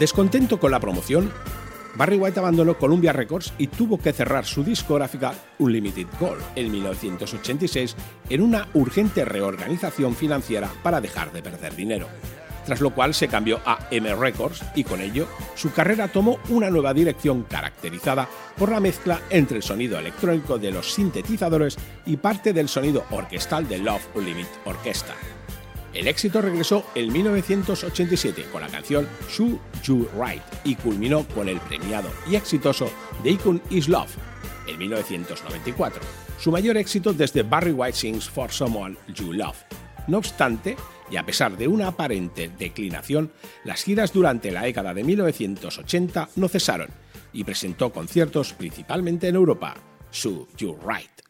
Descontento con la promoción, Barry White abandonó Columbia Records y tuvo que cerrar su discográfica Unlimited Gold en 1986 en una urgente reorganización financiera para dejar de perder dinero, tras lo cual se cambió a M Records y con ello su carrera tomó una nueva dirección caracterizada por la mezcla entre el sonido electrónico de los sintetizadores y parte del sonido orquestal de Love Unlimited Orchestra. El éxito regresó en 1987 con la canción Should You Right y culminó con el premiado y exitoso The Icon Is Love en 1994, su mayor éxito desde Barry White Sings for Someone You Love. No obstante, y a pesar de una aparente declinación, las giras durante la década de 1980 no cesaron y presentó conciertos principalmente en Europa. Should You Right.